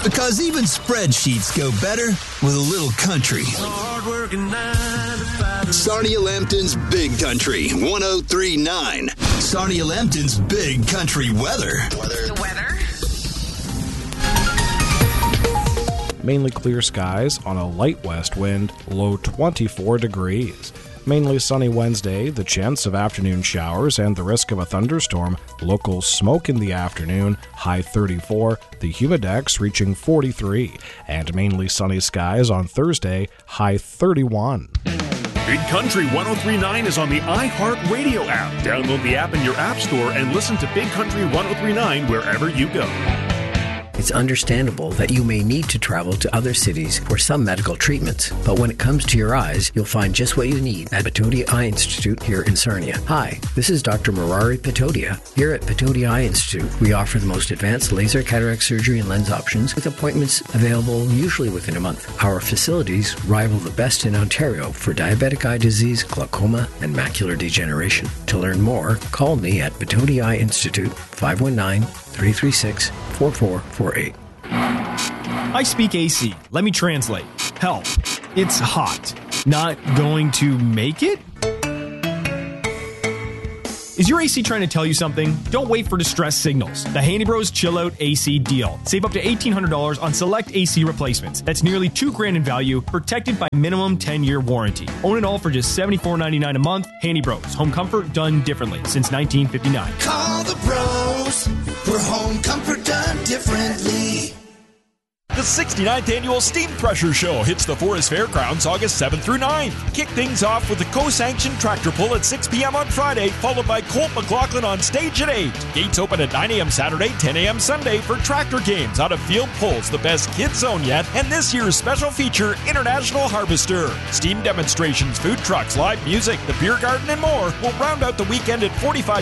Because even spreadsheets go better with a little country. Sarnia Lambton's Big Country 103.9. Sarnia Lambton's Big Country weather. The weather? Mainly clear skies on a light west wind, low 24 degrees. Mainly sunny Wednesday, the chance of afternoon showers and the risk of a thunderstorm. Local smoke in the afternoon, high 34. The humidex reaching 43. And mainly sunny skies on Thursday, high 31. Big Country 103.9 is on the iHeartRadio app. Download the app in your app store and listen to Big Country 103.9 wherever you go. It's understandable that you may need to travel to other cities for some medical treatments, but when it comes to your eyes, you'll find just what you need at Patodia Eye Institute here in Sarnia. Hi, this is Dr. Murari Patodia. Here at Patodia Eye Institute, we offer the most advanced laser cataract surgery and lens options with appointments available usually within a month. Our facilities rival the best in Ontario for diabetic eye disease, glaucoma, and macular degeneration. To learn more, call me at Patodia Eye Institute, 519-336-4448. I speak AC. Let me translate. Help. It's hot. Not going to make it? Is your AC trying to tell you something? Don't wait for distress signals. The Handy Bros Chill Out AC deal. Save up to $1,800 on select AC replacements. That's nearly $2,000 in value, protected by minimum 10-year warranty. Own it all for just $74.99 a month. Handy Bros. Home comfort done differently since 1959. Call the bros for home comfort done differently. The 69th Annual Steam Thresher Show hits the Forest Fairgrounds August 7th through 9th. Kick things off with the co-sanctioned tractor pull at 6 p.m. on Friday, followed by Colt McLaughlin on stage at 8. Gates open at 9 a.m. Saturday, 10 a.m. Sunday for tractor games, out-of-field pulls, the best kids zone yet, and this year's special feature, International Harvester. Steam demonstrations, food trucks, live music, the beer garden, and more will round out the weekend at 45